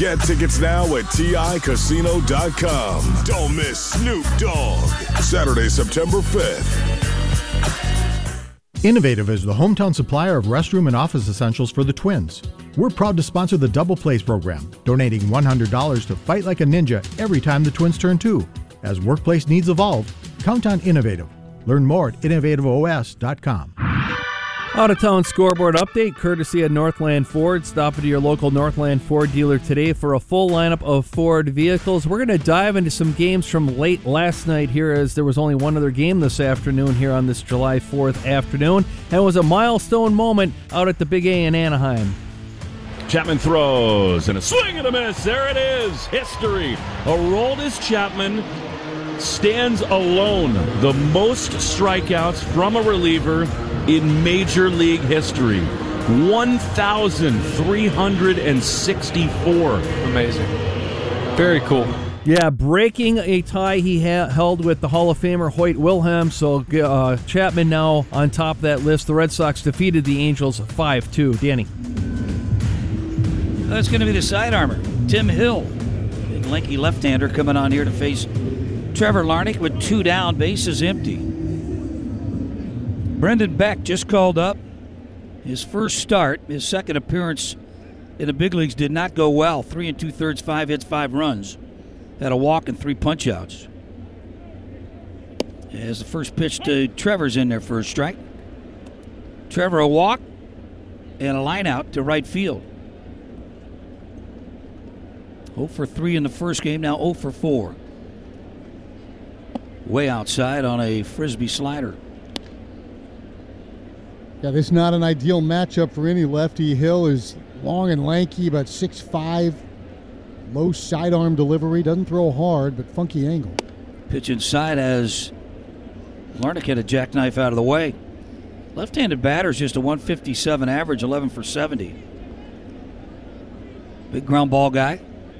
Get tickets now at TICasino.com. Don't miss Snoop Dogg. Saturday, September 5th. Innovative is the hometown supplier of restroom and office essentials for the Twins. We're proud to sponsor the Double Plays program, donating $100 to Fight Like a Ninja every time the Twins turn 2. As workplace needs evolve, count on Innovative. Learn more at innovativeos.com. Out-of-town scoreboard update, courtesy of Northland Ford. Stop into your local Northland Ford dealer today for a full lineup of Ford vehicles. We're going to dive into some games from late last night here, as there was only one other game this afternoon here on this July 4th afternoon. And it was a milestone moment out at the Big A in Anaheim. Chapman throws, and a swing and a miss. There it is. History. Aroldis Chapman stands alone. The most strikeouts from a reliever in Major League history. 1,364. Amazing. Very cool. Yeah, breaking a tie he held with the Hall of Famer Hoyt Wilhelm. So Chapman now on top of that list. The Red Sox defeated the Angels 5-2. Danny. That's going to be the side armor. Tim Hill, big lanky left-hander coming on here to face Trevor Larnach with 2 down, bases empty. Brendan Beck just called up. His first start, his second appearance in the big leagues did not go well. 3 2/3, 5 hits, 5 runs. Had a walk and 3 punch-outs. As the first pitch to Trevor's in there for a strike. Trevor a walk and a line out to right field. 0 for 3 in the first game, now 0 for 4. Way outside on a frisbee slider. Yeah, this is not an ideal matchup for any lefty. Hill is long and lanky, about 6'5", low sidearm delivery, doesn't throw hard, but funky angle. Pitch inside as Larnach had a jackknife out of the way. Left-handed batter's just a 157 average, 11 for 70. Big ground ball guy.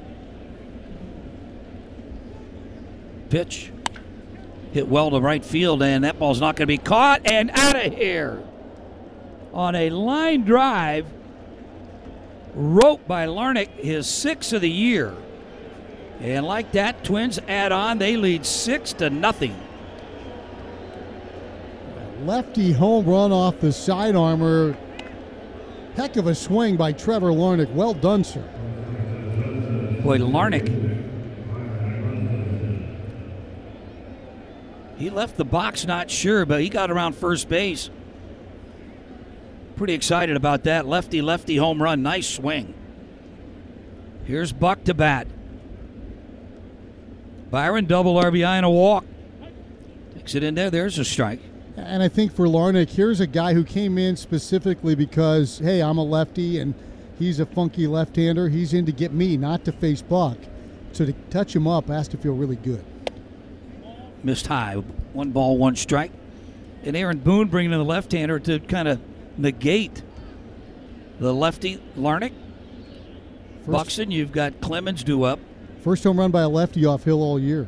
Pitch. Hit well to right field, and that ball's not going to be caught, and out of here. On a line drive, roped by Larnach, his 6th of the year. And like that, Twins add on. They lead 6-0. Lefty home run off the side armor. Heck of a swing by Trevor Larnach. Well done, sir. Boy, Larnach. He left the box not sure, but he got around first base. Pretty excited about that. Lefty home run. Nice swing. Here's Buck to bat. Byron, double RBI and a walk. Takes it in there. There's a strike. And I think for Larnach, here's a guy who came in specifically because, hey, I'm a lefty and he's a funky left-hander. He's in to get me, not to face Buck. So to touch him up has to feel really good. Missed high. 1 ball, 1 strike. And Aaron Boone bringing in the left-hander to kind of negate the lefty Larnach. Buxton, you've got Clemens due up. First home run by a lefty off Hill all year.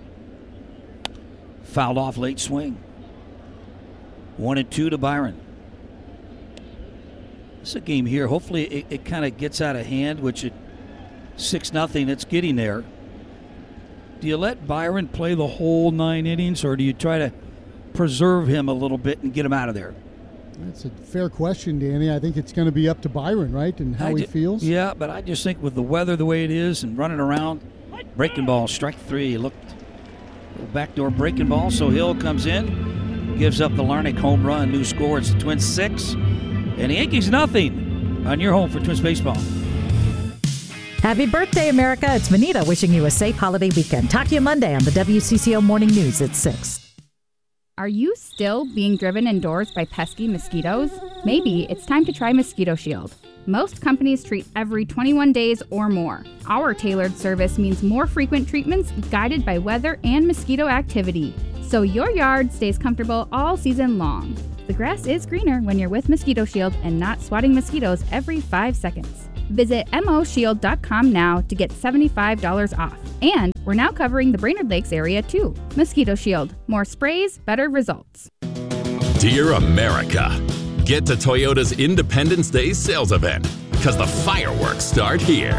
Fouled off late swing. 1-2 to Byron. This is a game here. Hopefully it kind of gets out of hand, which at 6-0, it's getting there. Do you let Byron play the whole 9 innings, or do you try to preserve him a little bit and get him out of there? That's a fair question, Danny. I think it's going to be up to Byron, right, and how he feels. Yeah, but I just think with the weather the way it is and running around, breaking ball, strike 3. Looked backdoor breaking ball, so Hill comes in, gives up the Larnach home run. New score, it's the Twins 6, and the Yankees nothing on your home for Twins baseball. Happy birthday, America. It's Vanita wishing you a safe holiday weekend. Talk to you Monday on the WCCO Morning News at 6. Are you still being driven indoors by pesky mosquitoes? Maybe it's time to try Mosquito Shield. Most companies treat every 21 days or more. Our tailored service means more frequent treatments guided by weather and mosquito activity, so your yard stays comfortable all season long. The grass is greener when you're with Mosquito Shield and not swatting mosquitoes every 5 seconds. Visit MOShield.com now to get $75 off. And we're now covering the Brainerd Lakes area too. Mosquito Shield. More sprays, better results. Dear America, get to Toyota's Independence Day sales event because the fireworks start here.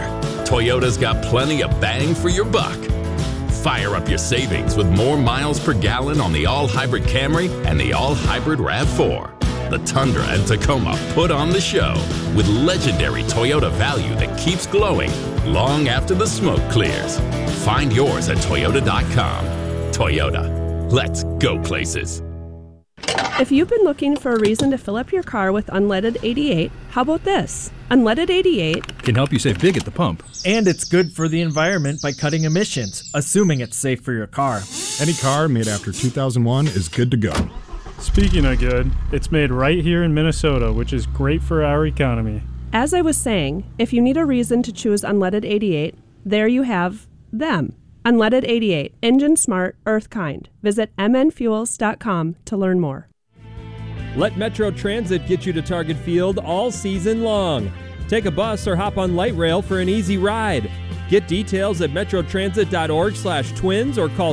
Toyota's got plenty of bang for your buck. Fire up your savings with more miles per gallon on the all-hybrid Camry and the all-hybrid RAV4. The Tundra and Tacoma put on the show with legendary Toyota value that keeps glowing long after the smoke clears. Find yours at Toyota.com. Toyota, let's go places. If you've been looking for a reason to fill up your car with Unleaded 88, how about this? Unleaded 88 can help you save big at the pump. And it's good for the environment by cutting emissions, assuming it's safe for your car. Any car made after 2001 is good to go. Speaking of good, it's made right here in Minnesota, which is great for our economy. As I was saying, if you need a reason to choose Unleaded 88, there you have them. Unleaded 88, engine smart, earth kind. Visit mnfuels.com to learn more. Let Metro Transit get you to Target Field all season long. Take a bus or hop on light rail for an easy ride. Get details at metrotransit.org/twins or call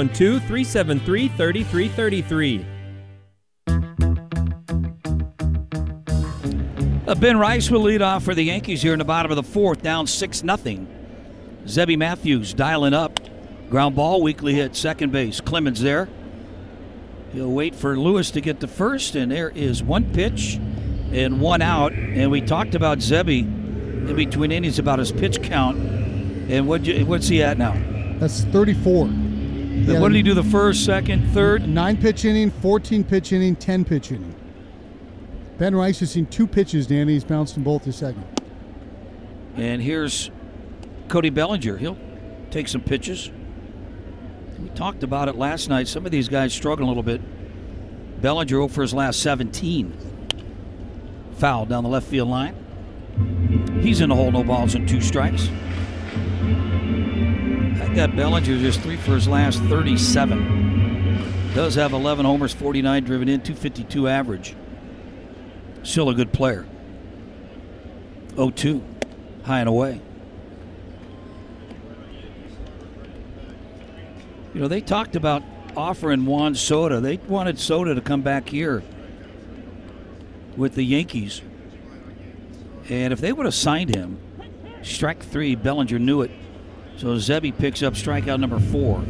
612-373-3333. Ben Rice will lead off for the Yankees here in the bottom of the fourth, down 6-0. Zebby Matthews dialing up. Ground ball, weakly hit, second base. Clemens there. He'll wait for Lewis to get to first, and there is one pitch and one out. And we talked about Zebby in between innings about his pitch count. And what's he at now? That's 34. What did he do the first, second, third? 9-pitch inning, 14-pitch inning, 10-pitch inning. Ben Rice has seen 2 pitches, Danny. He's bounced in both his second. And here's Cody Bellinger. He'll take some pitches. We talked about it last night. Some of these guys struggling a little bit. Bellinger 0 for his last 17. Foul down the left field line. He's in the hole, no balls and 2 strikes. I got Bellinger just 3 for his last 37. Does have 11 homers, 49 driven in, 252 average. Still a good player. 0-2, high and away. You know, they talked about offering Juan Soto. They wanted Soto to come back here with the Yankees. And if they would have signed him, strike 3, Bellinger knew it. So Zebby picks up strikeout number 4.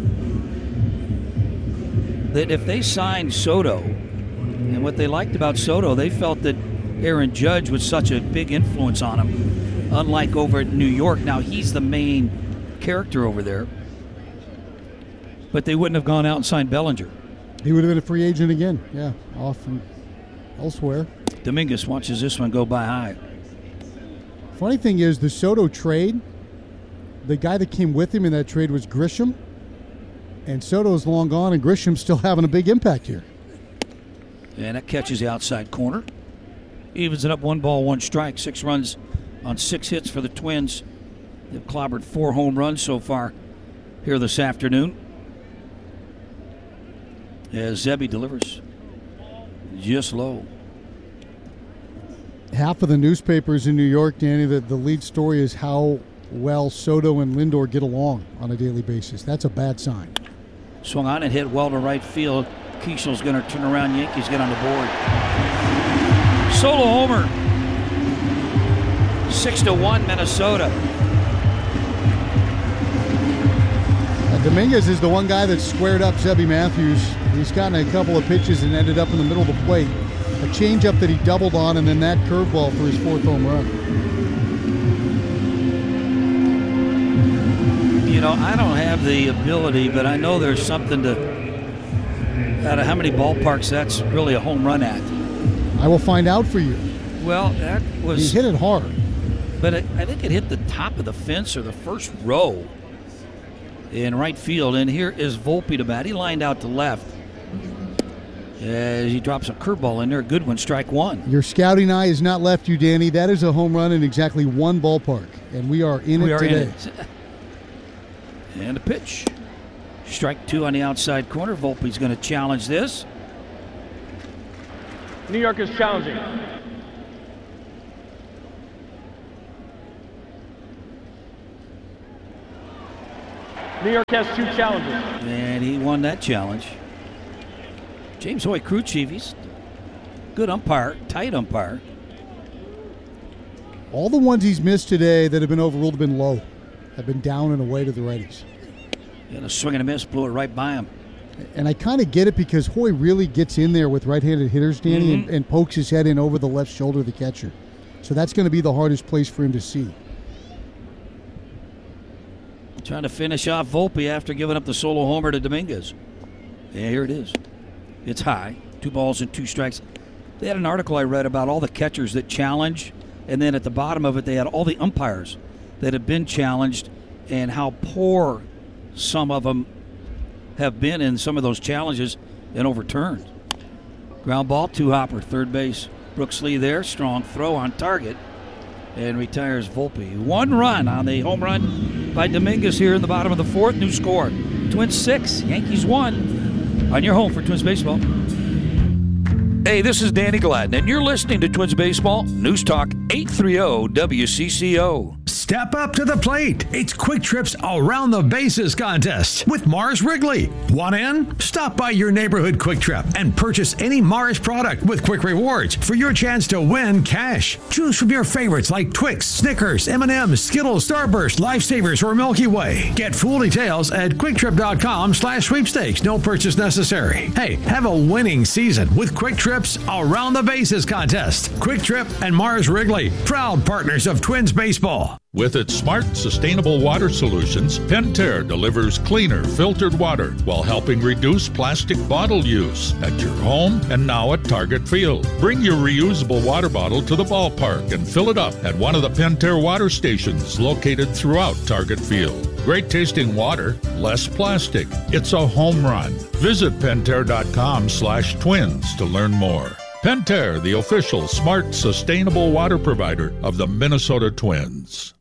That if they signed Soto, and what they liked about Soto, they felt that Aaron Judge was such a big influence on him. Unlike over at New York, now he's the main character over there. But they wouldn't have gone out and signed Bellinger. He would have been a free agent again. Yeah, off from elsewhere. Dominguez watches this one go by high. Funny thing is, the Soto trade, the guy that came with him in that trade was Grisham. And Soto's long gone, and Grisham's still having a big impact here. And that catches the outside corner. Evens it up 1 ball, 1 strike. 6 runs on 6 hits for the Twins. They've clobbered 4 home runs so far here this afternoon. As Zebby delivers just low. Half of the newspapers in New York, Danny, the lead story is how well Soto and Lindor get along on a daily basis. That's a bad sign. Swung on and hit well to right field. Keishel's going to turn around. Yankees get on the board. Solo homer. 6-1 Minnesota. Dominguez is the one guy that squared up Zebby Matthews. He's gotten a couple of pitches and ended up in the middle of the plate. A changeup that he doubled on, and then that curveball for his 4th home run. You know, I don't have the ability, but I know there's something to, out of how many ballparks that's really a home run at. I will find out for you. Well, that was... He hit it hard. But I think it hit the top of the fence or the first row in right field. And here is Volpe to bat. He lined out to left as he drops a curveball in there. A good one, strike 1. Your scouting eye has not left you, Danny. That is a home run in exactly 1 ballpark. And we are in it today. And a pitch. Strike 2 on the outside corner. Volpe's going to challenge this. New York is challenging. New York has 2 challenges. And he won that challenge. James Hoy, crew chief, he's good umpire, tight umpire. All the ones he's missed today that have been overruled have been low. have been down and away to the righties. And a swing and a miss, blew it right by him. And I kind of get it because Hoy really gets in there with right-handed hitters, Danny, and pokes his head in over the left shoulder of the catcher. So that's going to be the hardest place for him to see. Trying to finish off Volpe after giving up the solo homer to Dominguez. Yeah, here it is. It's high. 2 balls and 2 strikes. They had an article I read about all the catchers that challenge, and then at the bottom of it they had all the umpires that have been challenged and how poor some of them have been in some of those challenges and overturned. Ground ball, 2-hopper, third base. Brooks Lee there, strong throw on target, and retires Volpe. 1 run on the home run by Dominguez here in the bottom of the 4th. New score, Twins 6, Yankees 1. On your home for Twins Baseball. Hey, this is Danny Gladden, and you're listening to Twins Baseball, News Talk 830 WCCO. Step up to the plate. It's Quick Trip's Around the Bases contest with Mars Wrigley. Want in? Stop by your neighborhood Quick Trip and purchase any Mars product with Quick Rewards for your chance to win cash. Choose from your favorites like Twix, Snickers, M&M's, Skittles, Starburst, Lifesavers, or Milky Way. Get full details at QuickTrip.com/sweepstakes. No purchase necessary. Hey, have a winning season with Quick Trip's Around the Bases contest. Quick Trip and Mars Wrigley, proud partners of Twins Baseball. With its smart, sustainable water solutions, Pentair delivers cleaner, filtered water while helping reduce plastic bottle use at your home and now at Target Field. Bring your reusable water bottle to the ballpark and fill it up at one of the Pentair water stations located throughout Target Field. Great tasting water, less plastic. It's a home run. Visit Pentair.com/twins to learn more. Pentair, the official smart, sustainable water provider of the Minnesota Twins.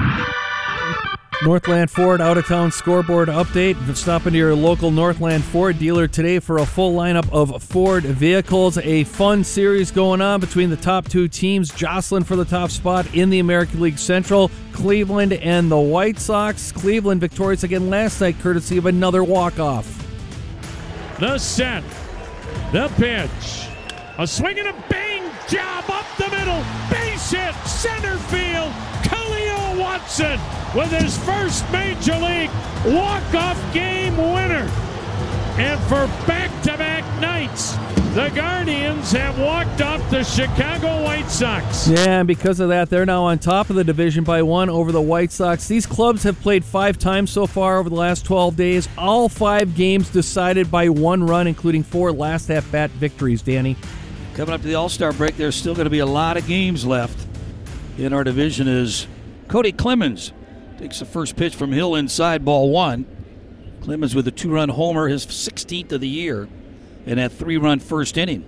Northland Ford out-of-town scoreboard update. Stop into your local Northland Ford dealer today for a full lineup of Ford vehicles. A fun series going on between the top 2 teams jostling for the top spot in the American League Central, Cleveland and the White Sox. Cleveland victorious again last night courtesy of another walk-off. The set, the pitch, a swing and a bang job up the middle, base hit, center field, Khalil Watson with his first Major League walk-off game winner. And for back-to-back nights, the Guardians have walked off the Chicago White Sox. Yeah, and because of that, they're now on top of the division by 1 over the White Sox. These clubs have played 5 times so far over the last 12 days. All 5 games decided by 1 run, including 4 last at-bat victories, Danny. Coming up to the All-Star break, there's still going to be a lot of games left in our division as Cody Clemens takes the first pitch from Hill inside, ball 1. Clemens with a 2-run homer, his 16th of the year, in that 3-run first inning.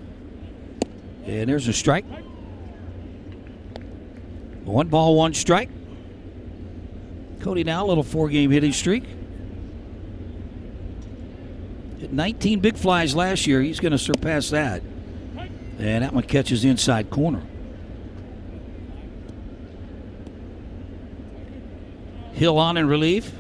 And there's a strike. 1 ball, 1 strike. Cody now a little 4-game hitting streak. Hit 19 big flies last year. He's going to surpass that. And that one catches the inside corner. Hill on in relief.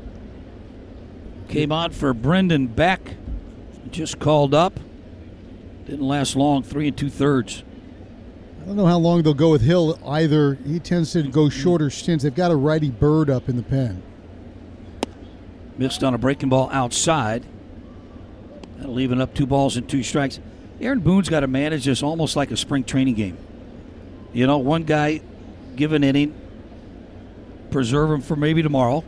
Came on for Brendan Beck. Just called up. Didn't last long, 3 2/3. I don't know how long they'll go with Hill either. He tends to go shorter stints. They've got a righty Bird up in the pen. Missed on a breaking ball outside. That'll leave it up 2 balls and 2 strikes. Aaron Boone's got to manage this almost like a spring training game. You know, one guy give an inning, preserve him for maybe tomorrow.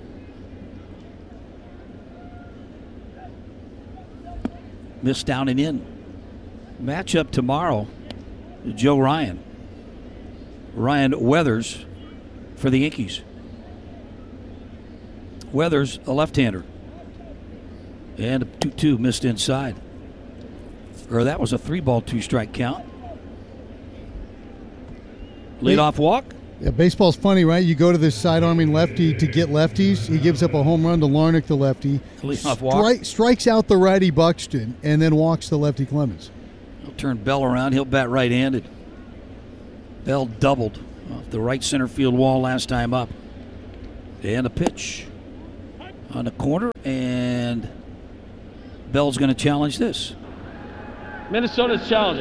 Missed down and in. Matchup tomorrow, Joe Ryan. Ryan Weathers for the Yankees. Weathers, a left-hander. And a 2-2 missed inside. Or that was a 3-ball, 2-strike count. Leadoff walk. Yeah, baseball's funny, right? You go to this side-arming lefty to get lefties. He gives up a home run to Larnach, the lefty. Leadoff walk. Strikes out the righty Buxton, and then walks the lefty Clemens. He'll turn Bell around. He'll bat right-handed. Bell doubled off the right center field wall last time up. And a pitch on the corner, and Bell's going to challenge this. Minnesota's challenging.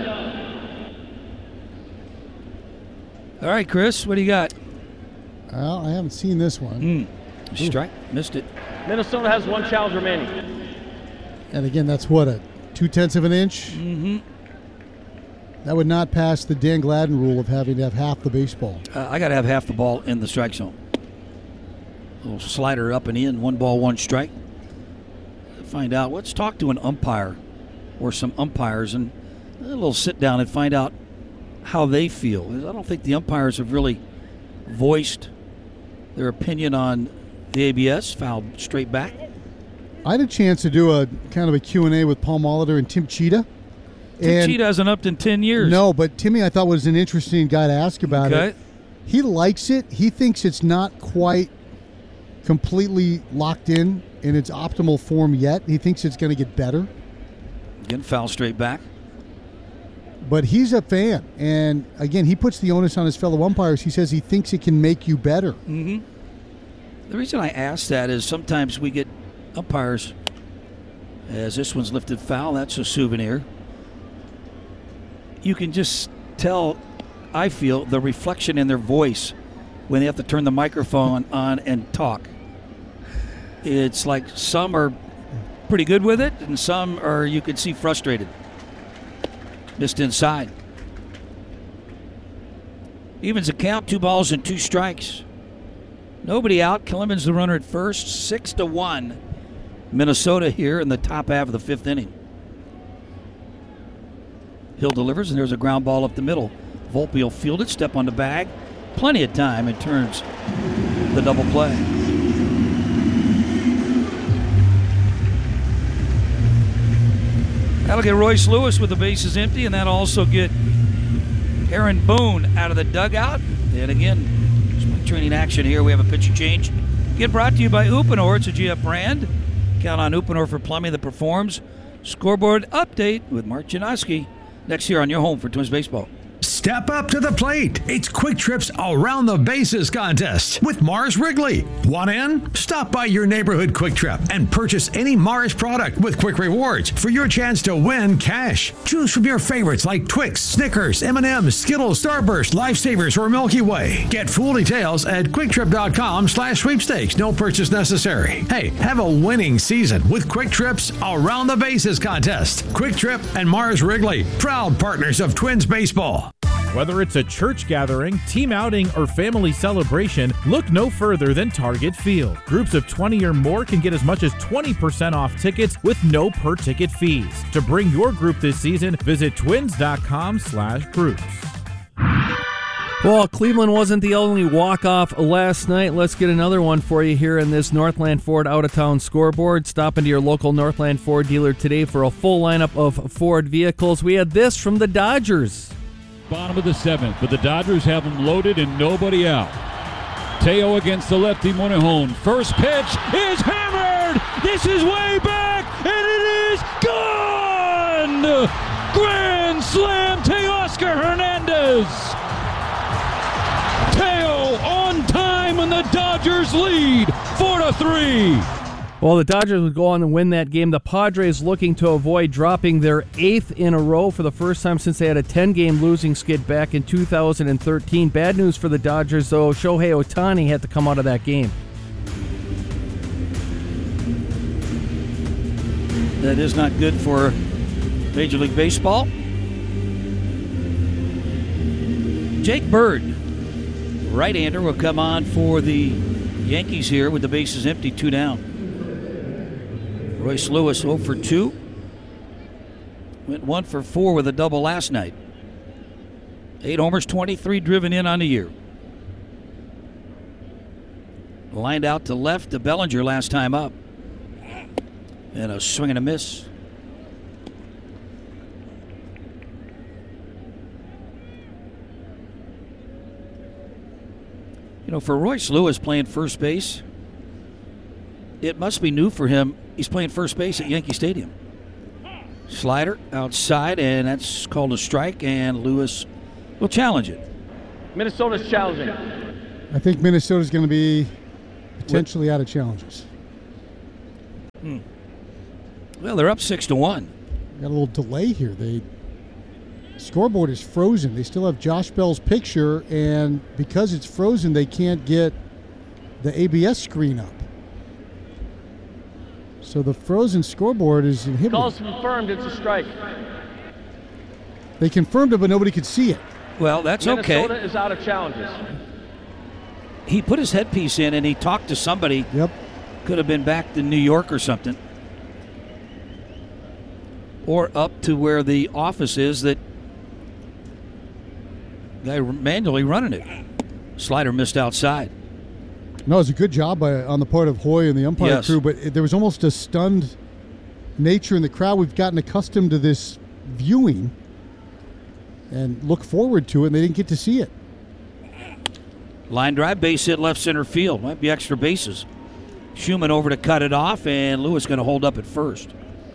All right, Chris, what do you got? Well, I haven't seen this one. Strike. Missed it. Minnesota has one challenge remaining. And again, that's what, a 0.2 of an inch? Mm-hmm. That would not pass the Dan Gladden rule of having to have half the baseball. I got to have half the ball in the strike zone. A little slider up and in, 1 ball, 1 strike. Find out. Let's talk to an umpire or some umpires and a little sit down and find out how they feel. I don't think the umpires have really voiced their opinion on the ABS, fouled straight back. I had a chance to do a kind of a Q&A with Paul Molitor and Tim Cheetah. Tim Cheetah hasn't upped in 10 years. No, but Timmy I thought was an interesting guy to ask about Okay. it. He likes it. He thinks it's not quite completely locked in its optimal form yet. He thinks it's going to get better. Again, foul straight back. But he's a fan. And, again, he puts the onus on his fellow umpires. He says he thinks it can make you better. Mm-hmm. The reason I ask that is sometimes we get umpires, as this one's lifted foul, that's a souvenir. You can just tell, I feel, the reflection in their voice when they have to turn the microphone on and talk. It's like some are pretty good with it, and some are, you can see, frustrated. Missed inside. Evens the count, 2 balls and 2 strikes. Nobody out. Kellerman's the runner at first. 6-1. Minnesota here in the top half of the 5th inning. Hill delivers, and there's a ground ball up the middle. Volpe will field it, step on the bag. Plenty of time, and turns the double play. That'll get Royce Lewis with the bases empty, and that'll also get Aaron Boone out of the dugout. And again, spring training action here. We have a pitcher change. Get brought to you by Uponor. It's a GF brand. Count on Uponor for plumbing that performs. Scoreboard update with Mark Janoski next year on your home for Twins baseball. Step up to the plate. It's Quick Trip's Around the Bases contest with Mars Wrigley. Want in? Stop by your neighborhood Quick Trip and purchase any Mars product with Quick Rewards for your chance to win cash. Choose from your favorites like Twix, Snickers, M&M's, Skittles, Starburst, Lifesavers, or Milky Way. Get full details at QuickTrip.com/sweepstakes. No purchase necessary. Hey, have a winning season with Quick Trip's Around the Bases contest. Quick Trip and Mars Wrigley, proud partners of Twins baseball. Whether it's a church gathering, team outing, or family celebration, look no further than Target Field. Groups of 20 or more can get as much as 20% off tickets with no per-ticket fees. To bring your group this season, visit twins.com/groups. Well, Cleveland wasn't the only walk-off last night. Let's get another one for you here in this Northland Ford out-of-town scoreboard. Stop into your local Northland Ford dealer today for a full lineup of Ford vehicles. We had this from the Dodgers. Bottom of the 7th, but the Dodgers have them loaded and nobody out. Teo against the lefty Monejon. First pitch is hammered. This is way back, and it is gone. Grand slam, Teoscar Hernandez. Teo on time, and the Dodgers lead 4-3. Well, the Dodgers would go on to win that game. The Padres looking to avoid dropping their 8th in a row for the first time since they had a 10-game losing skid back in 2013. Bad news for the Dodgers, though. Shohei Ohtani had to come out of that game. That is not good for Major League Baseball. Jake Bird, right-hander, will come on for the Yankees here with the bases empty, 2 down. Royce Lewis 0 for 2. Went 1 for 4 with a double last night. 8 homers, 23 driven in on the year. Lined out to left to Bellinger last time up. And a swing and a miss. You know, for Royce Lewis playing first base, it must be new for him. He's playing first base at Yankee Stadium. Slider outside, and that's called a strike, and Lewis will challenge it. Minnesota's challenging. I think Minnesota's going to be potentially out of challenges. Well, they're up 6-1. Got a little delay here. The scoreboard is frozen. They still have Josh Bell's picture, and because it's frozen, they can't get the ABS screen up. So the frozen scoreboard is inhibited. Call's confirmed. It's a strike. They confirmed it, but nobody could see it. Well, that's okay. Minnesota is out of challenges. He put his headpiece in and he talked to somebody. Yep. Could have been back to New York or something. Or up to where the office is that guy manually running it. Slider missed outside. No, it was a good job on the part of Hoy and the umpire crew, but there was almost a stunned nature in the crowd. We've gotten accustomed to this viewing and look forward to it, and they didn't get to see it. Line drive, base hit left center field. Might be extra bases. Schumann over to cut it off, and Lewis going to hold up at first.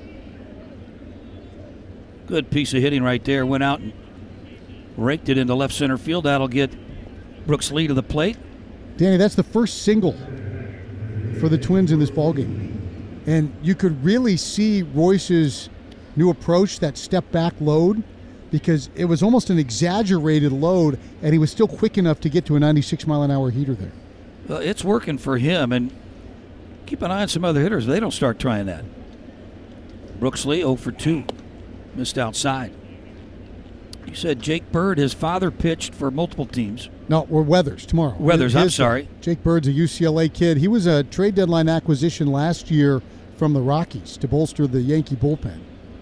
Good piece of hitting right there. Went out and raked it into left center field. That'll get Brooks Lee to the plate. Danny, that's the first single for the Twins in this ballgame. And you could really see Royce's new approach, that step-back load, because it was almost an exaggerated load, and he was still quick enough to get to a 96-mile-an-hour heater there. Well, it's working for him, and keep an eye on some other hitters. They don't start trying that. Brooks Lee 0 for 2. Missed outside. You said Jake Bird, his father pitched for multiple teams. No, we're Weathers tomorrow. Weathers, I'm sorry. Jake Bird's a UCLA kid. He was a trade deadline acquisition last year from the Rockies to bolster the Yankee bullpen.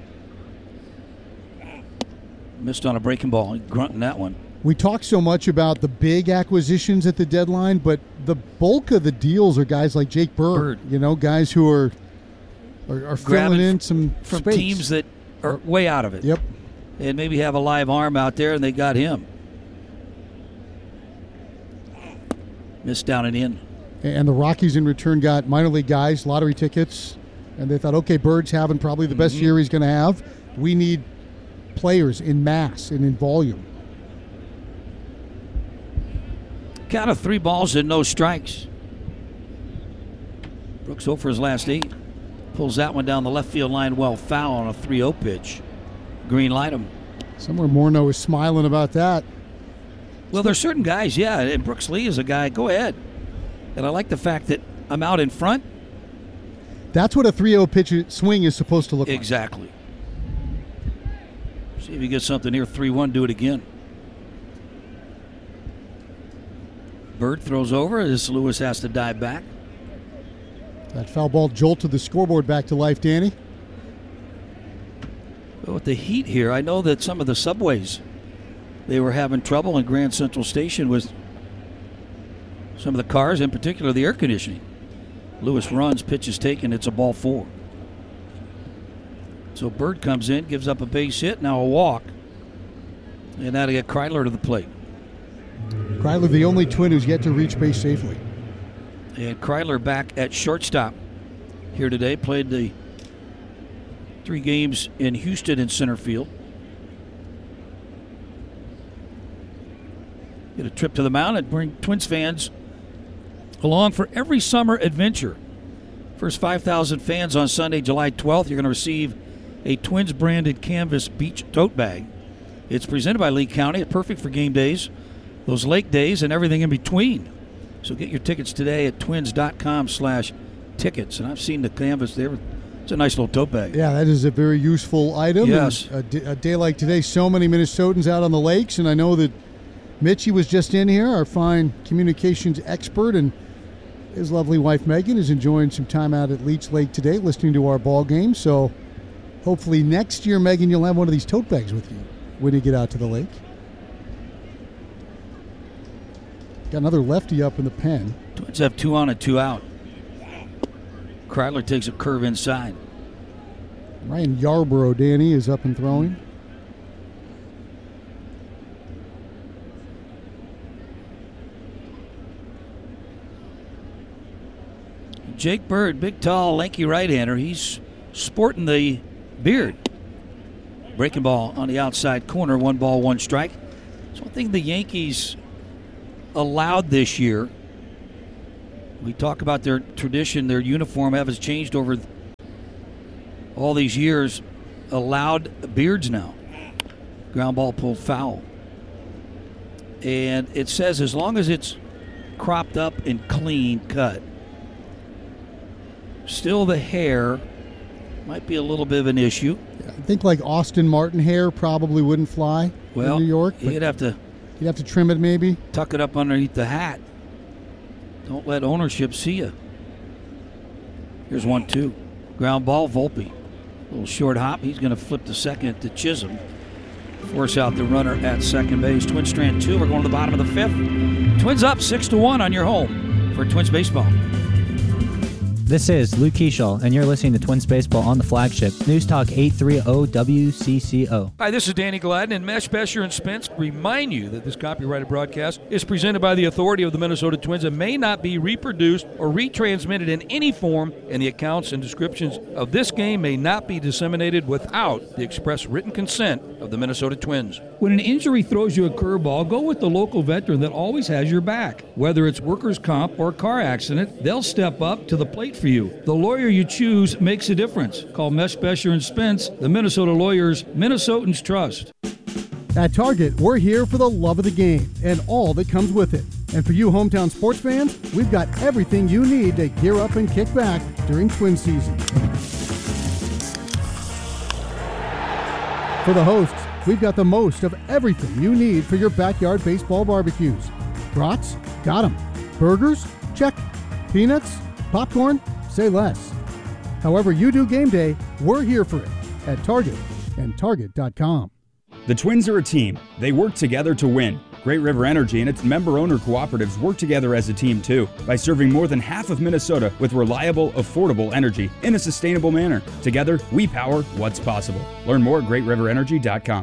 Missed on a breaking ball. Grunting that one. We talk so much about the big acquisitions at the deadline, but the bulk of the deals are guys like Jake Bird. You know, guys who are filling in some from space. Teams that are way out of it. Yep. And maybe have a live arm out there, and they got him. Missed down and in. And the Rockies in return got minor league guys, lottery tickets, and they thought, okay, Bird's having probably the best year he's going to have. We need players in mass and in volume. Count of 3 balls and no strikes. Brooks 0 for his last 8. Pulls that one down the left field line, well foul on a 3-0 pitch. Green light him. Somewhere Morneau is smiling about that. Well, there's certain guys, yeah, and Brooks Lee is a guy, go ahead. And I like the fact that I'm out in front. That's what a 3-0 pitch swing is supposed to look like. Exactly. See if he gets something here. 3-1, do it again. Bird throws over as Lewis has to dive back. That foul ball jolted the scoreboard back to life, Danny. But with the heat here, I know that some of the subways, they were having trouble in Grand Central Station with some of the cars, in particular the air conditioning. Lewis runs, pitch is taken, it's a ball 4. So Bird comes in, gives up a base hit, now a walk. And now to get Kreidler to the plate. Kreidler, the only Twin who's yet to reach base safely. And Kreidler back at shortstop here today. Played the 3 games in Houston in center field. Get a trip to the mound and bring Twins fans along for every summer adventure. First 5,000 fans on Sunday, July 12th, you're going to receive a Twins branded canvas beach tote bag. It's presented by Lee County. It's perfect for game days, those lake days, and everything in between. So get your tickets today at twins.com/tickets. And I've seen the canvas there. It's a nice little tote bag. Yeah, that is a very useful item. Yes. And a day like today, so many Minnesotans out on the lakes, and I know that Mitchie was just in here, our fine communications expert, and his lovely wife Megan is enjoying some time out at Leech Lake today, listening to our ball game. So hopefully next year, Megan, you'll have one of these tote bags with you when you get out to the lake. Got another lefty up in the pen. Twins have 2 on and 2 out. Kreidler takes a curve inside. Ryan Yarbrough, Danny, is up and throwing. Jake Bird, big, tall, lanky right-hander. He's sporting the beard. Breaking ball on the outside corner. 1 ball, 1 strike. It's one thing the Yankees allowed this year. We talk about their tradition, their uniform has changed over all these years. Allowed beards now. Ground ball pulled foul. And it says as long as it's cropped up and clean cut. Still the hair might be a little bit of an issue. I think like Austin Martin hair probably wouldn't fly in New York. You'd have to trim it maybe. Tuck it up underneath the hat. Don't let ownership see you. Here's 1-2. Ground ball, Volpe. Little short hop. He's going to flip to second to Chisholm. Force out the runner at second base. Twins strand 2. We're going to the bottom of the 5th. Twins up 6-1 on your home for Twins baseball. This is Luke Keishall, and you're listening to Twins Baseball on the flagship News Talk 830 WCCO. Hi, this is Danny Gladden, and Mesh, Besher, and Spence remind you that this copyrighted broadcast is presented by the authority of the Minnesota Twins and may not be reproduced or retransmitted in any form, and the accounts and descriptions of this game may not be disseminated without the express written consent of the Minnesota Twins. When an injury throws you a curveball, go with the local veteran that always has your back. Whether it's workers' comp or car accident, they'll step up to the plate for you. The lawyer you choose makes a difference. Call Mesh, Besher, and Spence, the Minnesota lawyers Minnesotans trust. At Target, we're here for the love of the game and all that comes with it. And for you hometown sports fans, we've got everything you need to gear up and kick back during Twin season. For the hosts, we've got the most of everything you need for your backyard baseball barbecues. Brats? Got 'em. Burgers? Check. Peanuts? Popcorn? Say less. However you do game day, we're here for it at Target and Target.com. The Twins are a team. They work together to win. Great River Energy and its member-owner cooperatives work together as a team, too, by serving more than half of Minnesota with reliable, affordable energy in a sustainable manner. Together, we power what's possible. Learn more at GreatRiverEnergy.com.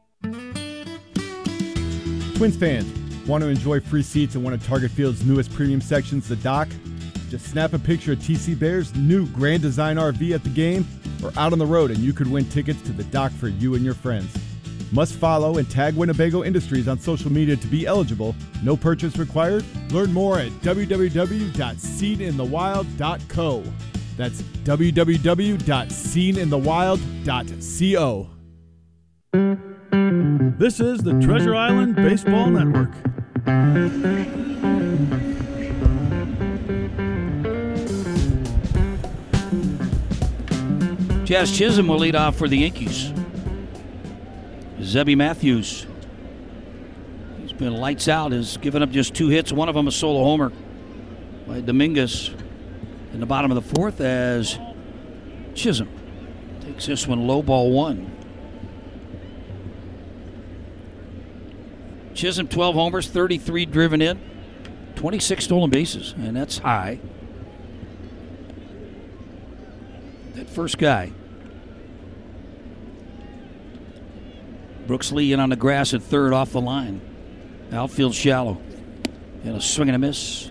Twins fans, want to enjoy free seats in one of Target Field's newest premium sections, the Dock? Just snap a picture of TC Bear's new Grand Design RV at the game or out on the road, and you could win tickets to the Dock for you and your friends. Must follow and tag Winnebago Industries on social media to be eligible. No purchase required. Learn more at www.seeninthewild.co. That's www.seeninthewild.co. This is the Treasure Island Baseball Network. Jazz Chisholm will lead off for the Yankees. Zebby Matthews, he's been lights out, has given up just 2 hits, one of them a solo homer by Dominguez in the bottom of the 4th as Chisholm takes this one low, ball 1. Chisholm 12 homers, 33 driven in, 26 stolen bases, and that's high. That first guy. Brooks Lee in on the grass at third off the line. Outfield shallow. And a swing and a miss.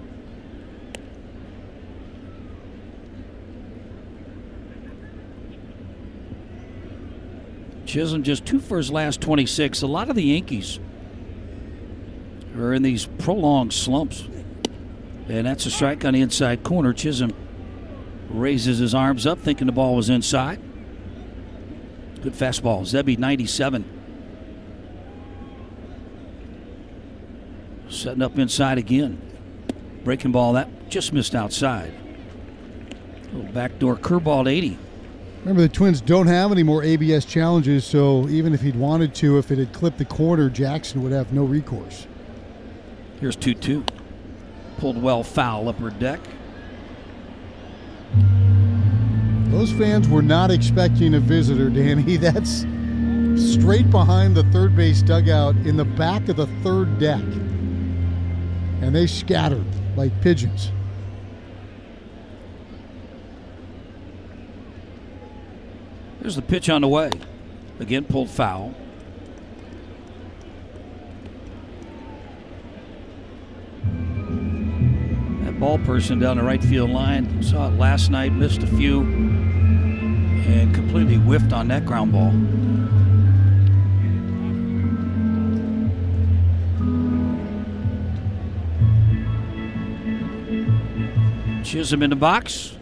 Chisholm just 2 for his last 26. A lot of the Yankees are in these prolonged slumps. And that's a strike on the inside corner. Chisholm raises his arms up thinking the ball was inside. Good fastball. Zebby 97. Setting up inside again. Breaking ball that just missed outside. Little backdoor curveball to 80. Remember, the Twins don't have any more ABS challenges, so even if he'd wanted to, if it had clipped the corner, Jackson would have no recourse. Here's 2-2. Pulled well foul upper deck. Those fans were not expecting a visitor, Danny. That's straight behind the third base dugout in the back of the third deck. And they scattered like pigeons. There's the pitch on the way. Again, pulled foul. That ball person down the right field line, saw it last night, missed a few, and completely whiffed on that ground ball. Chisholm in the box.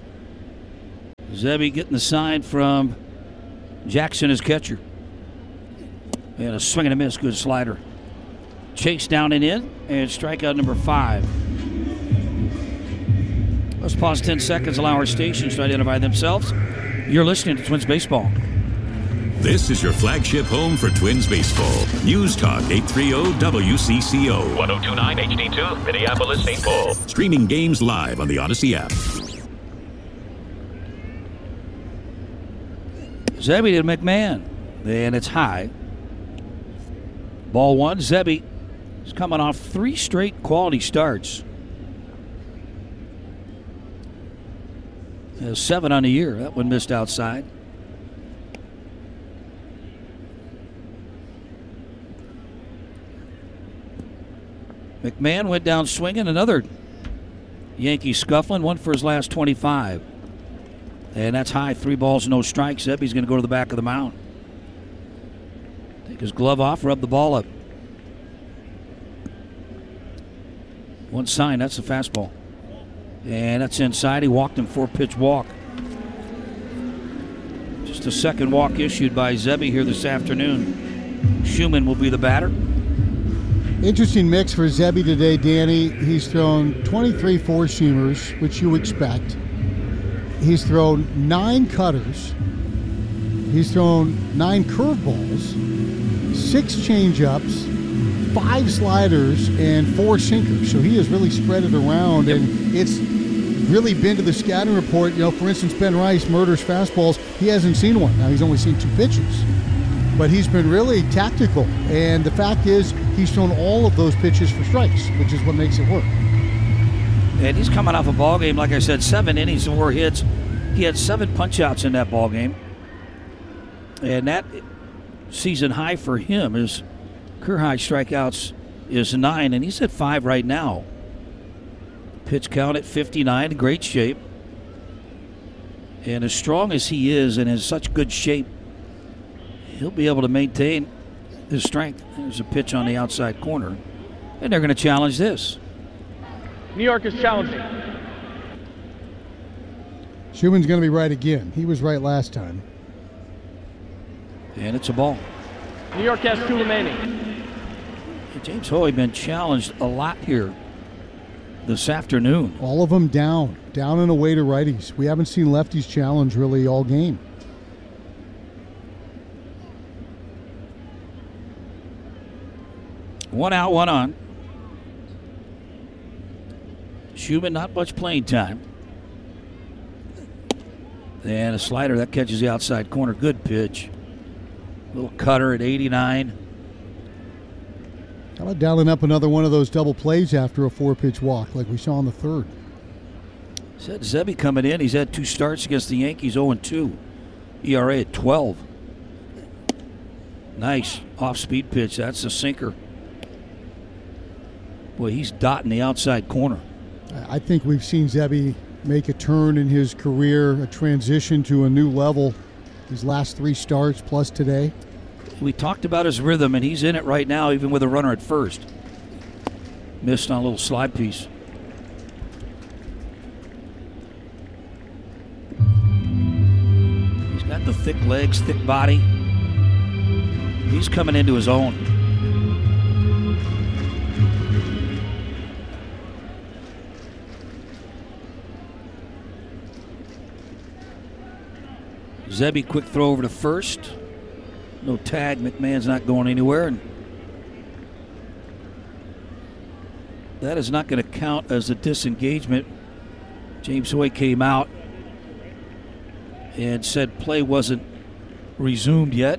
Zebby getting the sign from Jackson as catcher. And a swing and a miss, good slider. Chase down and in, and strikeout number 5. A Let's pause 10 seconds, allow our stations to identify themselves. You're listening to Twins Baseball. This is your flagship home for Twins Baseball. News Talk 830 WCCO. 1029 HD2, Minneapolis, St. Paul. Streaming games live on the Odyssey app. Zebby to McMahon. And it's high. Ball one. Zebby is coming off 3 straight quality starts. 7 on the year. That one missed outside. McMahon went down swinging. Another Yankee scuffling. One for his last 25. And that's high. 3 balls, no strikes. Zebby's going to go to the back of the mound. Take his glove off, rub the ball up. One sign, that's a fastball. And that's inside. He walked him 4-pitch walk. Just a second walk issued by Zebby here this afternoon. Schumann will be the batter. Interesting mix for Zebby today, Danny. He's thrown 23 four-seamers, which you expect. He's thrown 9 cutters. He's thrown 9 curveballs, 6 changeups, 5 sliders, and 4 sinkers. So he has really spread it around, and it's really been to the scouting report. You know, for instance, Ben Rice murders fastballs. He hasn't seen one. Now, he's only seen 2 pitches. But he's been really tactical. And the fact is, he's thrown all of those pitches for strikes, which is what makes it work. And he's coming off a ball game, like I said, 7 innings, 4 hits. He had 7 punch-outs in that ball game. And that season high for him is career high strikeouts is 9, and he's at 5 right now. Pitch count at 59, great shape. And as strong as he is and in such good shape, he'll be able to maintain his strength. There's a pitch on the outside corner, and they're going to challenge this. New York is challenging. Schumann's going to be right again. He was right last time. And it's a ball. New York has 2 remaining. James Hoey been challenged a lot here this afternoon. All of them down and away to righties. We haven't seen lefties challenge really all game. One out, one on. Schumann, not much playing time. And a slider that catches the outside corner. Good pitch. Little cutter at 89. How about dialing up another one of those double plays after a 4-pitch walk like we saw in the 3rd? Said Zebby coming in. He's had 2 starts against the Yankees, 0-2. ERA at 12. Nice off-speed pitch. That's a sinker. Boy, he's dotting the outside corner. I think we've seen Zebby make a turn in his career, a transition to a new level. His last 3 starts plus today. We talked about his rhythm, and he's in it right now, even with a runner at first. Missed on a little slide piece. He's got the thick legs, thick body. He's coming into his own. Zebby, quick throw over to first. No tag. McMahon's not going anywhere. And that is not going to count as a disengagement. James Hoy came out and said play wasn't resumed yet.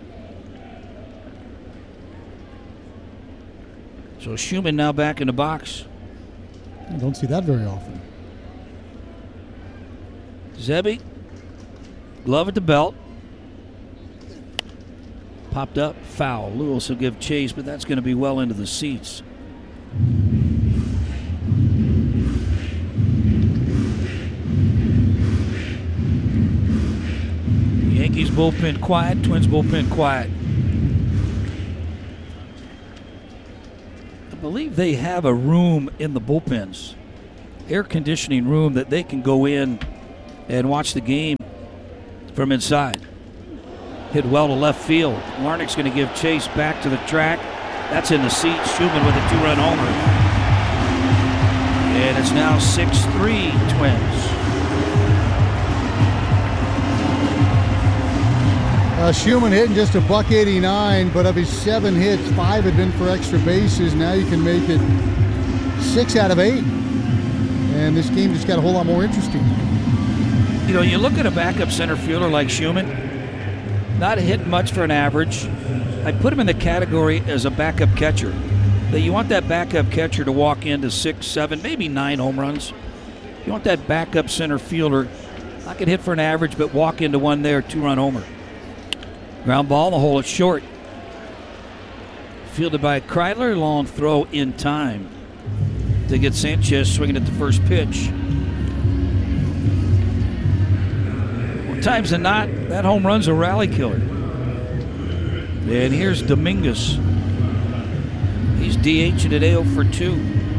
So Schumann now back in the box. I don't see that very often. Zebby, glove at the belt. Popped up, foul. Lewis will give chase, but that's going to be well into the seats. Yankees bullpen quiet, Twins bullpen quiet. I believe they have a room in the bullpens, air conditioning room, that they can go in and watch the game from inside. Hit well to left field. Larnach's going to give chase back to the track. That's in the seats. Schumann with a 2-run homer. And it's now 6-3 Twins. Schumann hitting just a $189, but of his 7 hits, 5 had been for extra bases. Now you can make it 6 out of 8. And this game just got a whole lot more interesting. You know, you look at a backup center fielder like Schumann, not hitting much for an average. I put him in the category as a backup catcher. That you want that backup catcher to walk into 6, 7, maybe 9 home runs. You want that backup center fielder, not can hit for an average, but walk into one there, 2-run homer. Ground ball, the hole is short. Fielded by Kreidler, long throw in time to get Sanchez swinging at the first pitch. More times than not, that home run's a rally killer. And here's Dominguez. He's DH'd today 0 for 2.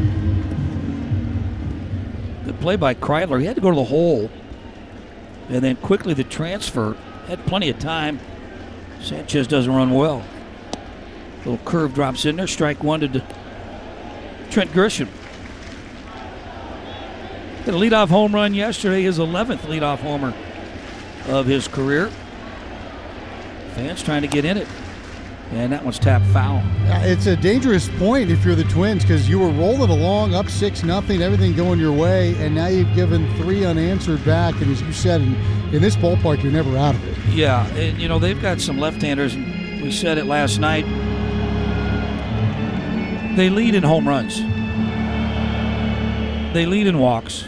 Good play by Kreidler. He had to go to the hole. And then quickly the transfer. Had plenty of time. Sanchez doesn't run well. Little curve drops in there. Strike 1 to Trent Grisham. Hit a leadoff home run yesterday. His 11th leadoff homer of his career. Fans trying to get in it. And that one's tapped foul. It's a dangerous point if you're the Twins because you were rolling along up 6-0, everything going your way, and now you've given 3 unanswered back. And as you said, in this ballpark, you're never out of it. Yeah, and you know, they've got some left-handers, and we said it last night. They lead in home runs. They lead in walks.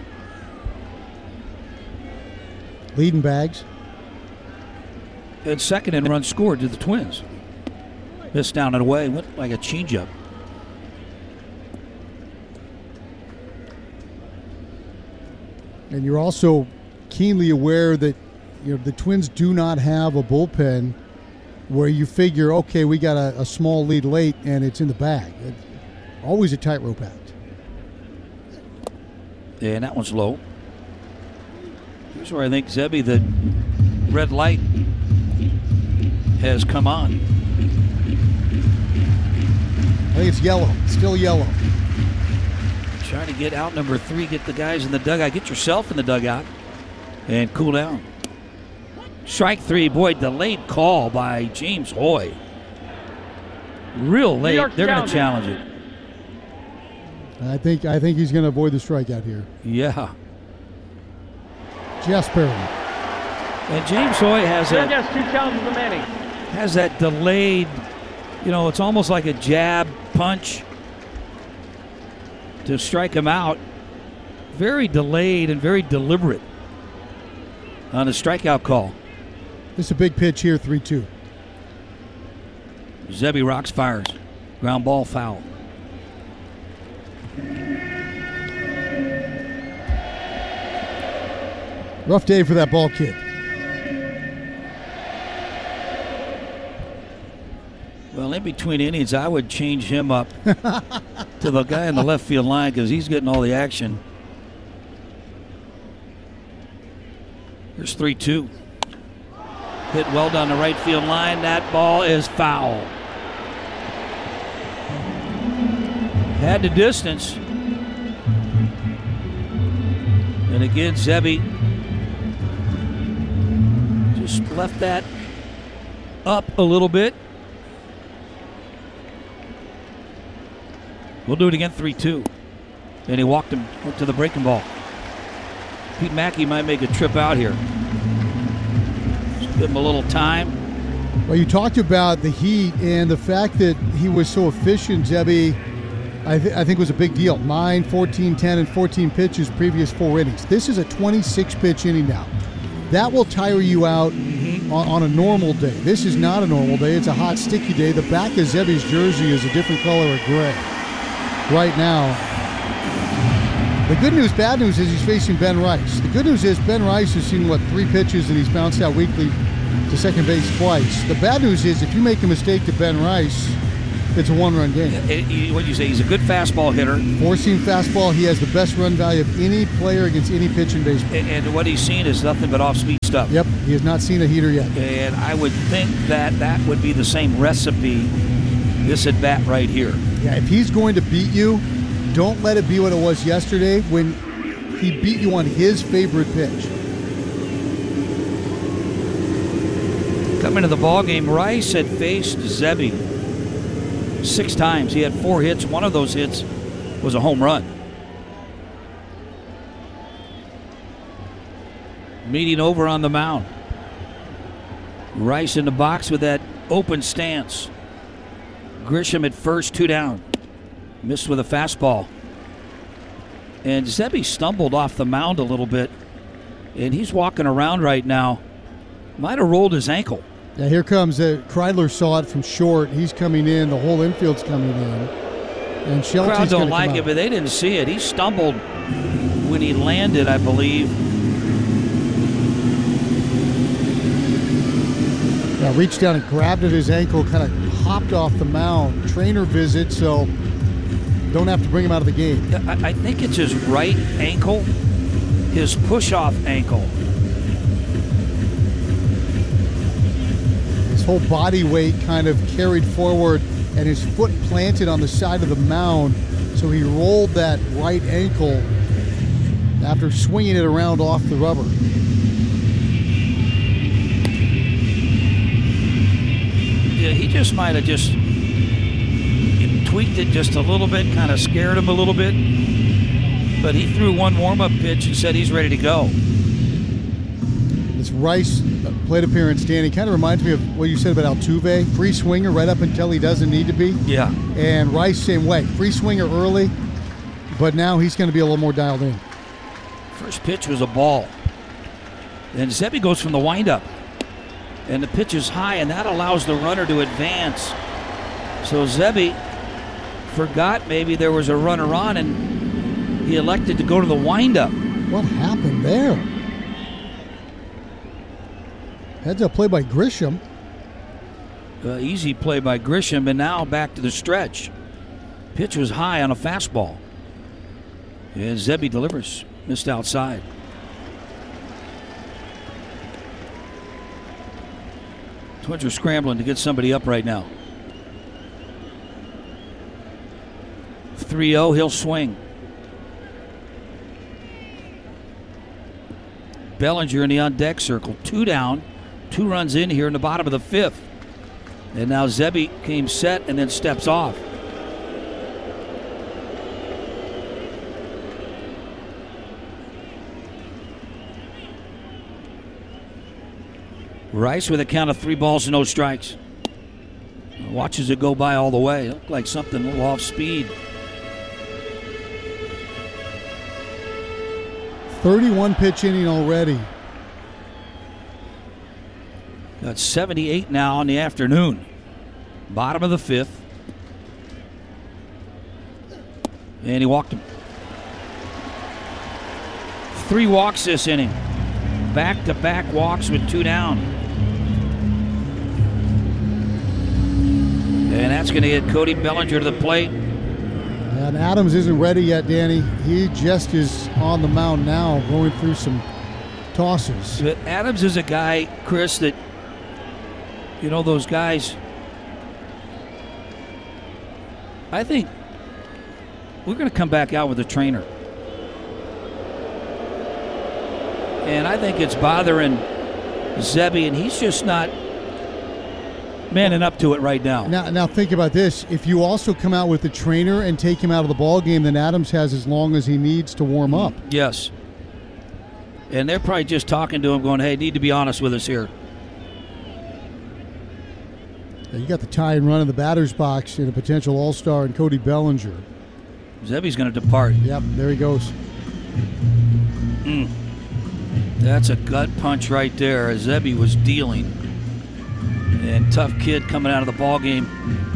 Leading bags. And second in runs scored to the Twins. Missed down and away, went like a changeup. And you're also keenly aware that the Twins do not have a bullpen where you figure, okay, we got a small lead late and it's in the bag. It's always a tightrope act. And that one's low. Here's where I think Zebby, the red light has come on. I think it's yellow. Still yellow. Trying to get out number 3, get the guys in the dugout. Get yourself in the dugout and cool down. Strike 3. Boy, delayed call by James Hoy. Real late. They're going to challenge it. I think he's going to avoid the strikeout here. Yeah. Jasper. And James Hoy has two challenges remaining. Has that delayed, it's almost like a jab punch to strike him out. Very delayed and very deliberate on a strikeout call. This is a big pitch here, 3-2. Zebby rocks, fires. Ground ball, foul. Rough day for that ball kid. Well, in between innings, I would change him up to the guy in the left field line because he's getting all the action. Here's 3-2. Hit well down the right field line. That ball is foul. Had the distance. And again, Zebby just left that up a little bit. We'll do it again, 3-2. And he walked him, went to the breaking ball. Pete Mackey might make a trip out here. Just give him a little time. Well, you talked about the heat and the fact that he was so efficient, Zebby, I think was a big deal. 9, 14, 10, and 14 pitches previous 4 innings. This is a 26-pitch inning now. That will tire you out on a normal day. This is not a normal day. It's a hot, sticky day. The back of Zebby's jersey is a different color of gray right now. The good news, bad news is he's facing Ben Rice. The good news is Ben Rice has seen, 3 pitches, and he's bounced out weekly to second base twice. The bad news is if you make a mistake to Ben Rice, it's a 1-run game. What do you say? He's a good fastball hitter. 4-seam fastball. He has the best run value of any player against any pitch in baseball. And what he's seen is nothing but off-speed stuff. Yep, he has not seen a heater yet. And I would think that would be the same recipe, this at-bat right here. Yeah, if he's going to beat you, don't let it be what it was yesterday when he beat you on his favorite pitch. Coming to the ball game, Rice had faced Zebby 6 times. He had 4 hits. One of those hits was a home run. Meeting over on the mound. Rice in the box with that open stance. Grisham at first, 2 down. Missed with a fastball. And Zebby stumbled off the mound a little bit. And he's walking around right now. Might have rolled his ankle. Yeah, here comes Kreidler saw it from short. He's coming in. The whole infield's coming in. And Shelty's Crowd don't gonna like come it, out. but they didn't see it. He stumbled when he landed, I believe. Yeah, reached down and grabbed at his ankle, kind of hopped off the mound. Trainer visit, so don't have to bring him out of the game. I think it's his right ankle, his push-off ankle. His whole body weight kind of carried forward and his foot planted on the side of the mound, so he rolled that right ankle after swinging it around off the rubber. Yeah, he just might have just tweaked it just a little bit, kind of scared him a little bit. But he threw one warm-up pitch and said he's ready to go. This Rice plate appearance, Danny, kind of reminds me of what you said about Altuve. Free swinger right up until he doesn't need to be. Yeah. And Rice, same way. Free swinger early, but now he's going to be a little more dialed in. First pitch was a ball. And Zebby goes from the windup. And the pitch is high, and that allows the runner to advance. So Zebby forgot maybe there was a runner on, and he elected to go to the windup. What happened there? Heads up play by Grisham. Easy play by Grisham, and now back to the stretch. Pitch was high on a fastball. And Zebby delivers. Missed outside. Twins are scrambling to get somebody up right now. 3-0, he'll swing. Bellinger in the on-deck circle. 2 down, 2 runs in here in the bottom of the 5th. And now Zebby came set and then steps off. Rice with a count of 3 balls and no strikes. Watches it go by all the way. Looked like something a little off speed. 31 pitch inning already. Got 78 now in the afternoon. Bottom of the 5th. And he walked him. 3 walks this inning. Back-to-back walks with 2 down. And that's going to get Cody Bellinger to the plate. And Adams isn't ready yet, Danny. He just is on the mound now, going through some tosses. But Adams is a guy, Chris, that, you know, those guys, I think we're going to come back out with a trainer. And I think it's bothering Zebby, and he's just not manning up to it right now. Now think about this. If you also come out with the trainer and take him out of the ball game, then Adams has as long as he needs to warm up. Yes. And they're probably just talking to him going, hey, need to be honest with us here. You got the tie and run in the batter's box in a potential all-star and Cody Bellinger. Zebby's going to depart. Yep, there he goes. That's a gut punch right there. Zebby was dealing. And tough kid coming out of the ball game.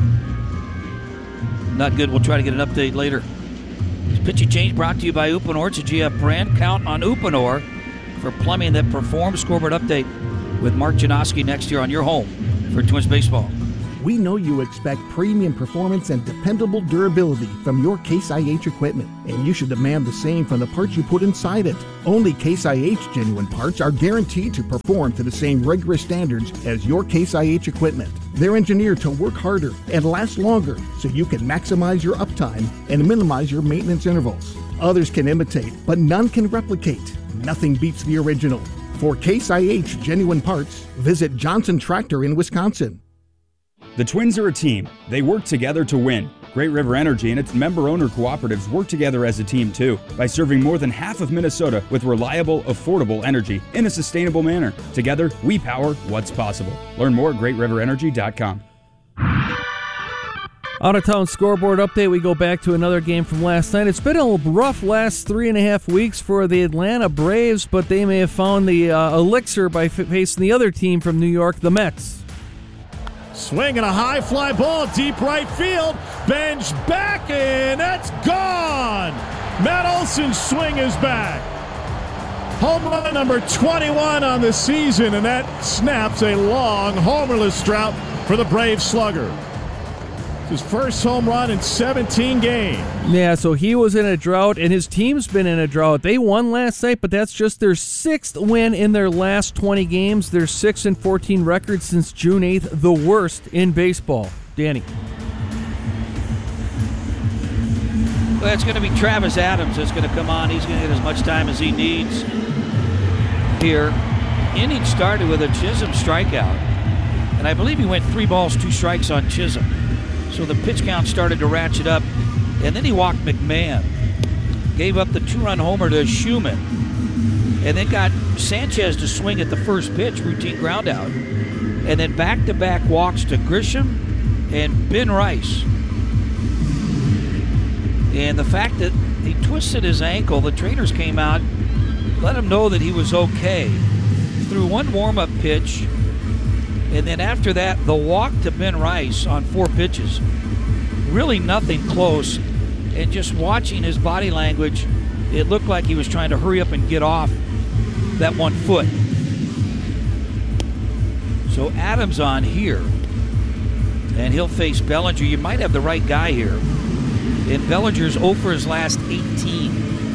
Not good. We'll try to get an update later. This pitching change brought to you by Uponor. It's a GF brand. Count on Uponor for plumbing that performs. Scoreboard update with Mark Janoski next year on your home for Twins baseball. We know you expect premium performance and dependable durability from your Case IH equipment, and you should demand the same from the parts you put inside it. Only Case IH genuine parts are guaranteed to perform to the same rigorous standards as your Case IH equipment. They're engineered to work harder and last longer so you can maximize your uptime and minimize your maintenance intervals. Others can imitate, but none can replicate. Nothing beats the original. For Case IH genuine parts, visit Johnson Tractor in Wisconsin. The Twins are a team. They work together to win. Great River Energy and its member-owner cooperatives work together as a team, too, by serving more than half of Minnesota with reliable, affordable energy in a sustainable manner. Together, we power what's possible. Learn more at greatriverenergy.com. Out-of-town scoreboard update. We go back to another game from last night. It's been a rough last 3.5 weeks for the Atlanta Braves, but they may have found the elixir by facing the other team from New York, the Mets. Swinging a high fly ball, deep right field. Bench back, and that's gone. Matt Olson's swing is back. Home run number 21 on the season, and that snaps a long homerless drought for the Brave slugger. His first home run in 17 games. Yeah, so he was in a drought, and his team's been in a drought. They won last night, but that's just their 6th win in their last 20 games. Their 6-14 record since June 8th, the worst in baseball. Danny. Well, it's going to be Travis Adams that's going to come on. He's going to get as much time as he needs here. Inning started with a Chisholm strikeout, and I believe he went 3 balls, 2 strikes on Chisholm. So the pitch count started to ratchet up, and then he walked McMahon. Gave up the 2-run homer to Schumann, and then got Sanchez to swing at the first pitch, routine ground out. And then back-to-back walks to Grisham and Ben Rice. And the fact that he twisted his ankle, the trainers came out, let him know that he was okay. Threw 1 warm-up pitch, and then after that, the walk to Ben Rice on 4 pitches. Really nothing close. And just watching his body language, it looked like he was trying to hurry up and get off that 1 foot. So Adams on here. And he'll face Bellinger. You might have the right guy here. And Bellinger's 0 for his last 18.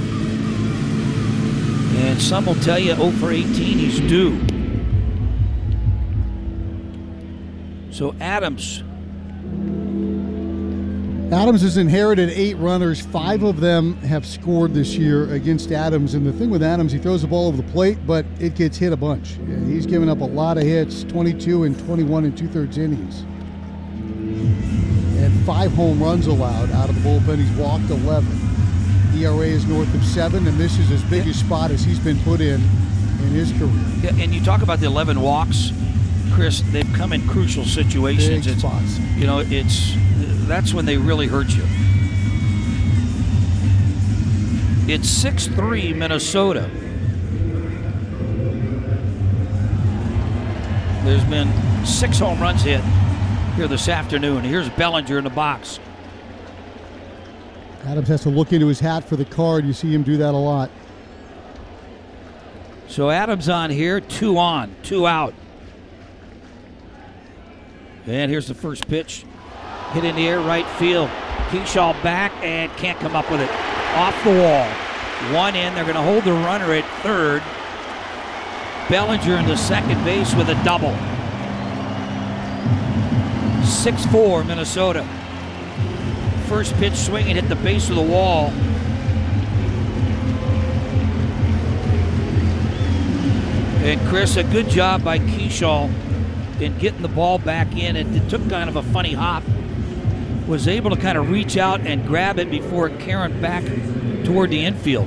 And some will tell you 0 for 18, he's due. So Adams has inherited 8 runners. 5 of them have scored this year against Adams. And the thing with Adams, he throws the ball over the plate, but it gets hit a bunch. Yeah, he's given up a lot of hits, 22 and 21 and 2/3 innings. And 5 home runs allowed out of the bullpen. He's walked 11. ERA is north of 7, and this is as big a spot as he's been put in his career. Yeah, and you talk about the 11 walks. Chris, they've come in crucial situations. Big spots. You know, that's when they really hurt you. It's 6-3 Minnesota. There's been 6 home runs hit here this afternoon. Here's Bellinger in the box. Adams has to look into his hat for the card. You see him do that a lot. So Adams on here, 2 on, 2 out. And here's the first pitch. Hit in the air, right field. Kershaw back and can't come up with it. Off the wall. 1 in. They're going to hold the runner at third. Bellinger in the second base with a double. 6-4 Minnesota. First pitch swing and hit the base of the wall. And Chris, a good job by Kershaw in getting the ball back in. It took kind of a funny hop. Was able to kind of reach out and grab it before it carried back toward the infield.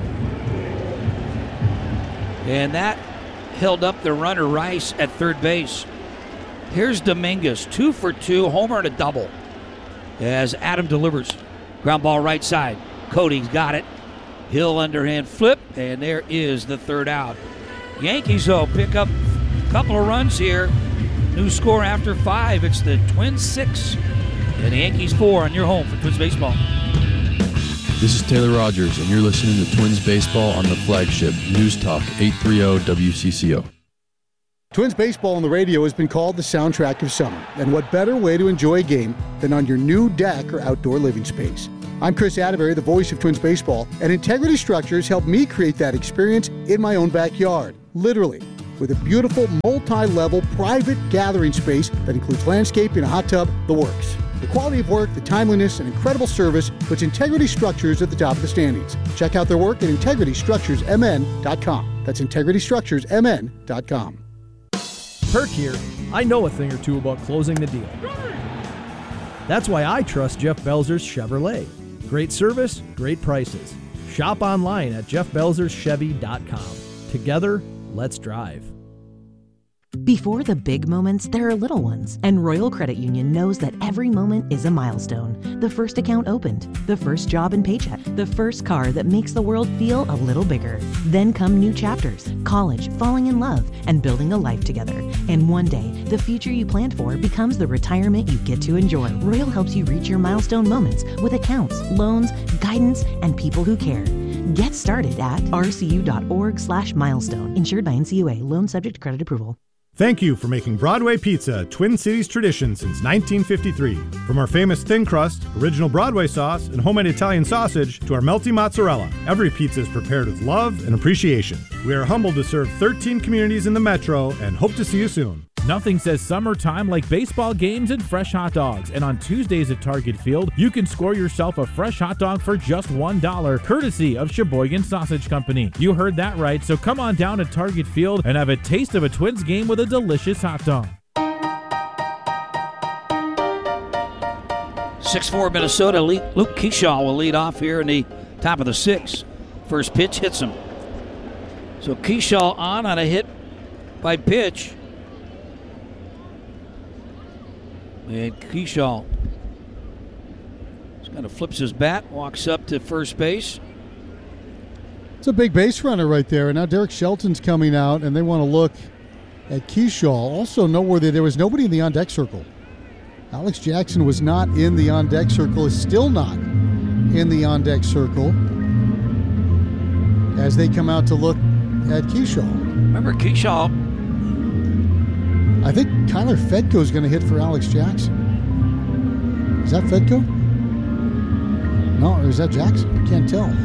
And that held up the runner Rice at third base. Here's Dominguez, 2 for 2, homer and a double. As Adam delivers. Ground ball right side. Cody's got it. Hill underhand flip, and there is the third out. Yankees, though, pick up a couple of runs here. New score after 5. It's the Twins 6 and the Yankees 4 on your home for Twins Baseball. This is Taylor Rogers, and you're listening to Twins Baseball on the flagship News Talk 830 WCCO. Twins Baseball on the radio has been called the soundtrack of summer. And what better way to enjoy a game than on your new deck or outdoor living space? I'm Chris Atterbury, the voice of Twins Baseball, and Integrity Structures helped me create that experience in my own backyard. Literally. with a beautiful multi-level private gathering space that includes landscaping, a hot tub, the works. The quality of work, the timeliness, and incredible service puts Integrity Structures at the top of the standings. Check out their work at integritystructuresmn.com. That's integritystructuresmn.com. Kirk here. I know a thing or two about closing the deal. That's why I trust Jeff Belzer's Chevrolet. Great service, great prices. Shop online at jeffbelzerschevy.com. Together, let's drive. Before the big moments, there are little ones, and Royal Credit Union knows that every moment is a milestone. The first account opened, the first job and paycheck, the first car that makes the world feel a little bigger. Then come new chapters, college, falling in love, and building a life together. And one day, the future you planned for becomes the retirement you get to enjoy. Royal helps you reach your milestone moments with accounts, loans, guidance, and people who care. Get started at rcu.org/milestone. Insured by NCUA. Loan subject to credit approval. Thank you for making Broadway Pizza a Twin Cities tradition since 1953. From our famous thin crust, original Broadway sauce, and homemade Italian sausage to our melty mozzarella, every pizza is prepared with love and appreciation. We are humbled to serve 13 communities in the metro and hope to see you soon. Nothing says summertime like baseball games and fresh hot dogs. And on Tuesdays at Target Field, you can score yourself a fresh hot dog for just $1, courtesy of Sheboygan Sausage Company. You heard that right, so come on down to Target Field and have a taste of a Twins game with a delicious hot dog. 6-4 Minnesota. Luke Keyshaw will lead off here in the top of the sixth. First pitch hits him. So Keyshaw on a hit by pitch. And Keyshaw just kind of flips his bat, walks up to first base. It's a big base runner right there. And now Derek Shelton's coming out, and they want to look at Keyshaw. Also noteworthy, there was nobody in the on-deck circle. Alex Jackson was not in the on-deck circle, is still not in the on-deck circle as they come out to look at Keyshaw. Remember Keyshaw? I think Kyler Fedko is going to hit for Alex Jackson. Is that Fedko? No, or is that Jackson? I can't tell.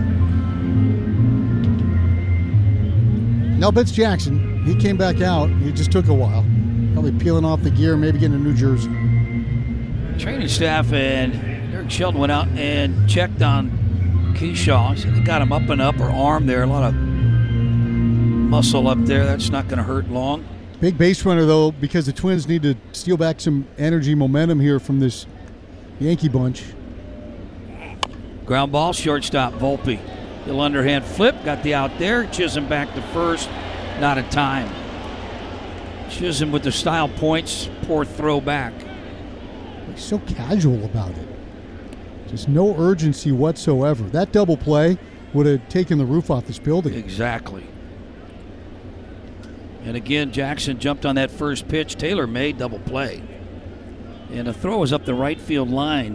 No, but it's Jackson. He came back out. He just took a while. Probably peeling off the gear, maybe getting to New Jersey. Training staff and Derek Shelton went out and checked on Keyshaw. So they got him up and upper arm there. A lot of muscle up there. That's not going to hurt long. Big base runner, though, because the Twins need to steal back some energy, momentum here from this Yankee bunch. Ground ball, shortstop, Volpe. The underhand flip, got the out there. Chisholm back to first, not in time. Chisholm with the style points, poor throw back. He's so casual about it. Just no urgency whatsoever. That double play would have taken the roof off this building. Exactly. And again, Jackson jumped on that first pitch. Taylor made double play. And the throw is up the right field line.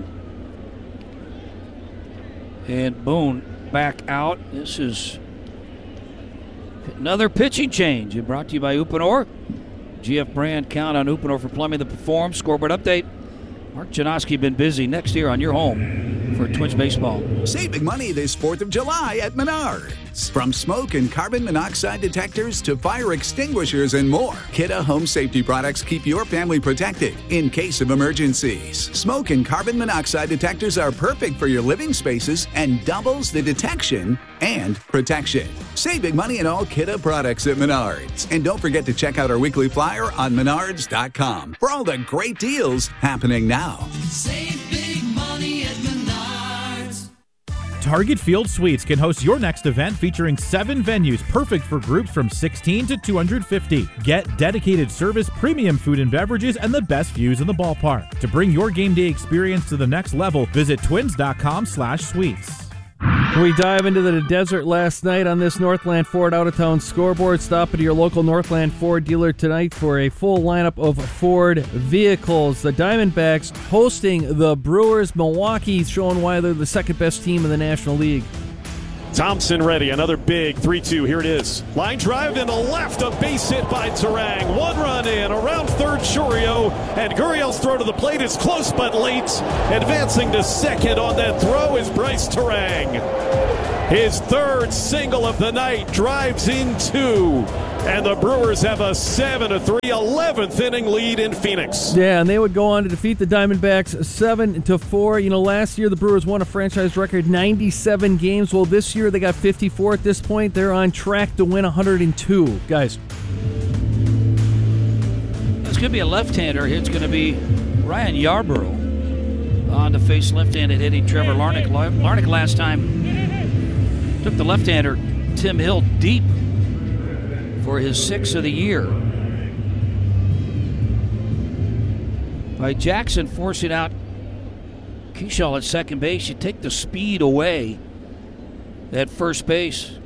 And Boone back out. This is another pitching change. And brought to you by Uponor. GF Brand, count on Uponor for plumbing that performs. Scoreboard update. Mark Janoski been busy. Next year on your home for Twins baseball. Save big money this 4th of July at Menards. From smoke and carbon monoxide detectors to fire extinguishers and more, Kidde Home Safety products keep your family protected in case of emergencies. Smoke and carbon monoxide detectors are perfect for your living spaces and doubles the detection and protection. Save big money in all Kidde products at Menards. And don't forget to check out our weekly flyer on menards.com for all the great deals happening now. Save big money at Menards. Target Field Suites can host your next event featuring 7 venues perfect for groups from 16 to 250. Get dedicated service, premium food and beverages, and the best views in the ballpark. To bring your game day experience to the next level, visit twins.com/suites. We dive into the desert last night on this Northland Ford out-of-town scoreboard. Stop at your local Northland Ford dealer tonight for a full lineup of Ford vehicles. The Diamondbacks hosting the Brewers. Milwaukee showing why they're the second best team in the National League. Thompson ready, another big 3-2. Here it is. Line drive in the left, a base hit by Turang. 1 run in, around third, Chourio, and Gurriel's throw to the plate is close but late. Advancing to second on that throw is Bryce Turang. His third single of the night, drives in 2. And the Brewers have a 7-3 11th inning lead in Phoenix. Yeah, and they would go on to defeat the Diamondbacks 7-4. You know, last year the Brewers won a franchise record 97 games. Well, this year they got 54 at this point. They're on track to win 102. Guys. It's going to be a left-hander. It's going to be Ryan Yarbrough on to face left-handed hitting Trevor Larnach. Larnach last time took the left-hander Tim Hill deep for his 6th of the year. By Jackson forcing out Keishall at second base, you take the speed away at first base.